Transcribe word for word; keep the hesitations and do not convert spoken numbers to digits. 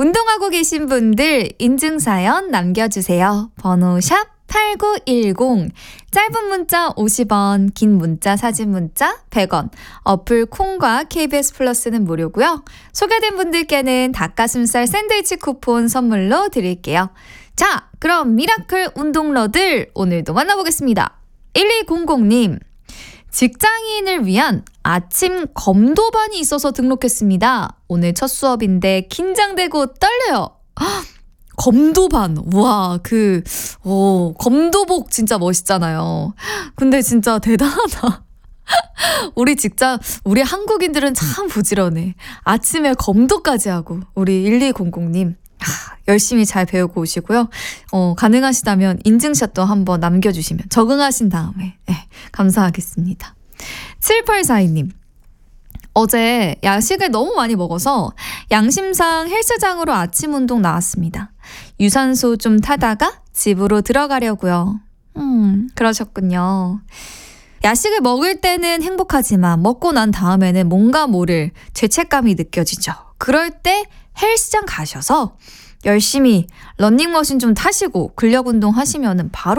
운동하고 계신 분들 인증사연 남겨주세요. 번호 샵 팔구일공, 짧은 문자 오십 원, 긴 문자 사진 문자 백 원, 어플 콩과 케이비에스 플러스는 무료고요. 소개된 분들께는 닭가슴살 샌드위치 쿠폰 선물로 드릴게요. 자, 그럼 미라클 운동러들 오늘도 만나보겠습니다. 일이공공님, 직장인을 위한 아침 검도반이 있어서 등록했습니다. 오늘 첫 수업인데 긴장되고 떨려요. 헉, 검도반, 와, 그, 오, 검도복 진짜 멋있잖아요. 근데 진짜 대단하다. 우리 직장, 우리 한국인들은 참 부지런해. 아침에 검도까지 하고, 우리 일이공공님. 하, 열심히 잘 배우고 오시고요. 어, 가능하시다면 인증샷도 한번 남겨주시면 적응하신 다음에 네, 감사하겠습니다. 칠팔사이님, 어제 야식을 너무 많이 먹어서 양심상 헬스장으로 아침 운동 나왔습니다. 유산소 좀 타다가 집으로 들어가려고요. 음, 그러셨군요. 야식을 먹을 때는 행복하지만 먹고 난 다음에는 뭔가 모를 죄책감이 느껴지죠. 그럴 때 헬스장 가셔서 열심히 러닝머신 좀 타시고 근력 운동 하시면은 바로